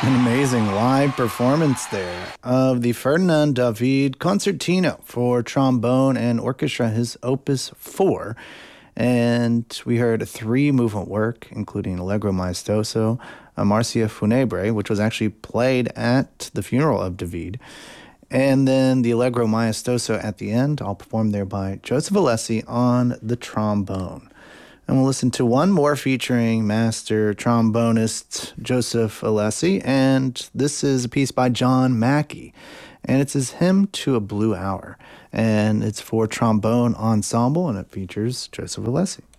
An amazing live performance there of the Ferdinand David Concertino for trombone and orchestra, his Opus 4. And we heard a three-movement work, including Allegro Maestoso, a Marcia Funebre, which was actually played at the funeral of David, and then the Allegro Maestoso at the end, all performed there by Joseph Alessi on the trombone. And we'll listen to one more featuring master trombonist Joseph Alessi, and this is a piece by John Mackey, and it's his Hymn to a Blue Hour, and it's for trombone ensemble, and it features Joseph Alessi.